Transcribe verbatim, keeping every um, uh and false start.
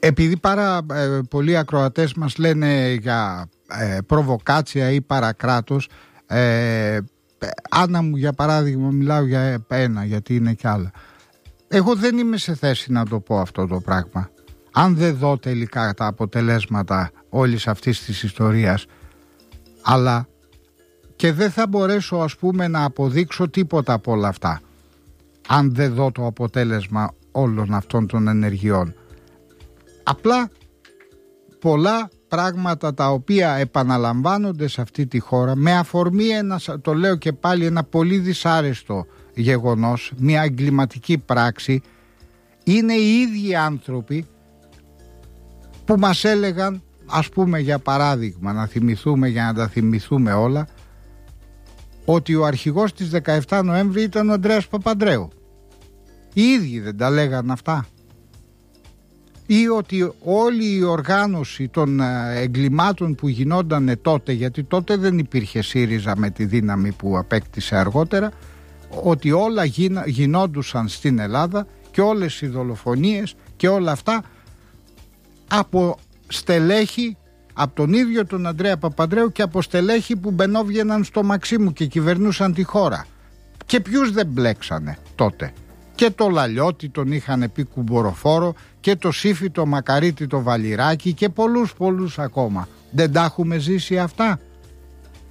Επειδή πάρα ε, πολλοί ακροατές μας λένε για ε, προβοκάτσια ή παρακράτος, ε, Άννα μου για παράδειγμα, μιλάω για ένα γιατί είναι κι άλλα. Εγώ δεν είμαι σε θέση να το πω αυτό το πράγμα. Αν δεν δω τελικά τα αποτελέσματα όλης αυτής της ιστορίας, αλλά και δεν θα μπορέσω ας πούμε να αποδείξω τίποτα από όλα αυτά αν δεν δω το αποτέλεσμα όλων αυτών των ενεργειών. Απλά πολλά πράγματα τα οποία επαναλαμβάνονται σε αυτή τη χώρα με αφορμή ένα, το λέω και πάλι, ένα πολύ δυσάρεστο γεγονός, μια εγκληματική πράξη, είναι οι ίδιοι άνθρωποι που μας έλεγαν, ας πούμε για παράδειγμα, να θυμηθούμε για να τα θυμηθούμε όλα, ότι ο αρχηγός της δεκαεφτά Νοέμβρη ήταν ο Ανδρέας Παπανδρέου. Οι ίδιοι δεν τα λέγαν αυτά? Ή ότι όλη η οργάνωση των εγκλημάτων που γινόταν τότε, γιατί τότε δεν υπήρχε ΣΥΡΙΖΑ με τη δύναμη που απέκτησε αργότερα, ότι όλα γινόντουσαν στην Ελλάδα και όλες οι δολοφονίες και όλα αυτά από στελέχη, από τον ίδιο τον Ανδρέα Παπανδρέου και από στελέχη που μπαινόβγαιναν στο Μαξίμου και κυβερνούσαν τη χώρα. Και ποιους δεν μπλέξανε τότε? Και το Λαλιώτη τον είχαν πει κουμποροφόρο, και το Σύφη το Μακαρίτη το Βαλιράκι και πολλούς πολλούς ακόμα. Δεν τα έχουμε ζήσει αυτά?